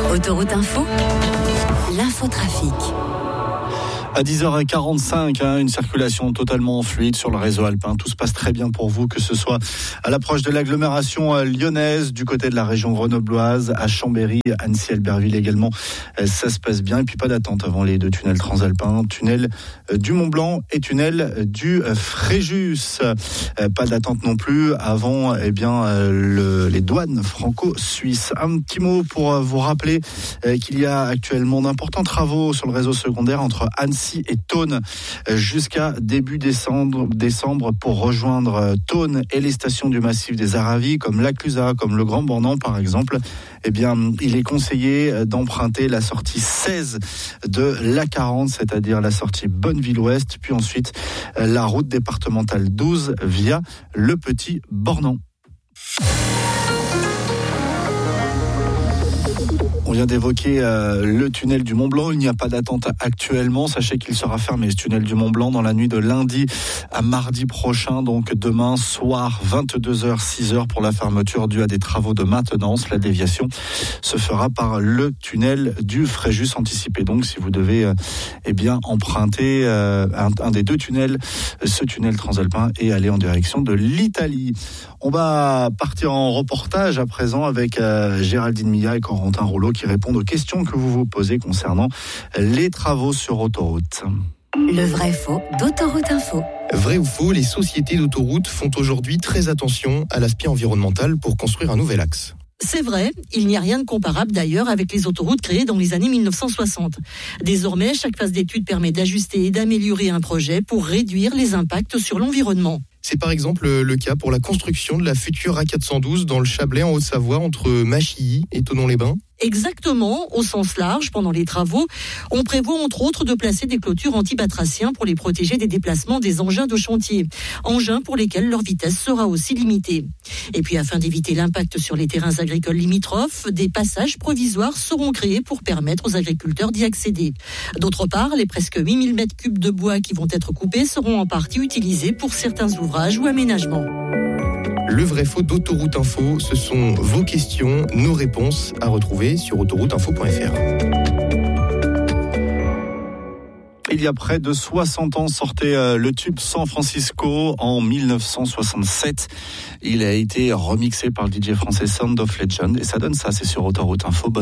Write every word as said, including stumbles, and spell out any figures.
Autoroute Info, l'infotrafic. À dix heures quarante-cinq, hein, une circulation totalement fluide sur le réseau alpin. Tout se passe très bien pour vous, que ce soit à l'approche de l'agglomération lyonnaise, du côté de la région grenobloise, à Chambéry, Annecy-Albertville également. Ça se passe bien. Et puis pas d'attente avant les deux tunnels transalpins, tunnel du Mont-Blanc et tunnel du Fréjus. Pas d'attente non plus avant eh bien, le, les douanes franco-suisses. Un petit mot pour vous rappeler qu'il y a actuellement d'importants travaux sur le réseau secondaire entre Annecy et Thônes jusqu'à début décembre, décembre pour rejoindre Thônes et les stations du massif des Aravis comme la Clusaz, comme le Grand Bornand par exemple. Eh bien, il est conseillé d'emprunter la sortie seize de l'A quarante, c'est-à-dire la sortie Bonneville-Ouest, puis ensuite la route départementale douze via le Petit Bornand. On vient d'évoquer euh, le tunnel du Mont-Blanc. Il n'y a pas d'attente actuellement. Sachez qu'il sera fermé, ce tunnel du Mont-Blanc, dans la nuit de lundi à mardi prochain. Donc demain soir, vingt-deux heures, six heures pour la fermeture due à des travaux de maintenance. La déviation se fera par le tunnel du Fréjus. Anticipé donc si vous devez euh, eh bien, emprunter euh, un, un des deux tunnels, ce tunnel transalpin, et aller en direction de l'Italie. On va partir en reportage à présent avec euh, Géraldine Millat et Corentin Rouleau qui répondent aux questions que vous vous posez concernant les travaux sur autoroute. Le vrai faux d'Autoroute Info. Vrai ou faux, les sociétés d'autoroutes font aujourd'hui très attention à l'aspect environnemental pour construire un nouvel axe. C'est vrai, il n'y a rien de comparable d'ailleurs avec les autoroutes créées dans les années mille neuf cent soixante. Désormais, chaque phase d'étude permet d'ajuster et d'améliorer un projet pour réduire les impacts sur l'environnement. C'est par exemple le cas pour la construction de la future A quatre cent douze dans le Chablais en Haute-Savoie entre Machilly et Thonon-les-Bains. Exactement, au sens large, pendant les travaux, on prévoit entre autres de placer des clôtures anti-batraciens pour les protéger des déplacements des engins de chantier, engins pour lesquels leur vitesse sera aussi limitée. Et puis afin d'éviter l'impact sur les terrains agricoles limitrophes, des passages provisoires seront créés pour permettre aux agriculteurs d'y accéder. D'autre part, les presque huit mille mètres cubes de bois qui vont être coupés seront en partie utilisés pour certains ouvrages ou aménagements. Le vrai faux d'Autoroute Info, ce sont vos questions, nos réponses à retrouver sur autoroute info point f r. Il y a près de soixante ans sortait euh, le tube San Francisco en mille neuf cent soixante-sept. Il a été remixé par le D J français Sound of Legend et ça donne ça, c'est sur Autoroute Info.